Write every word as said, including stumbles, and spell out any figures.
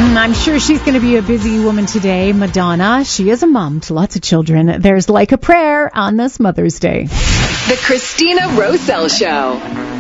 Mm, I'm sure she's going to be a busy woman today. Madonna, she is a mom to lots of children. There's Like a Prayer on this Mother's Day. The Christina Roselle Show.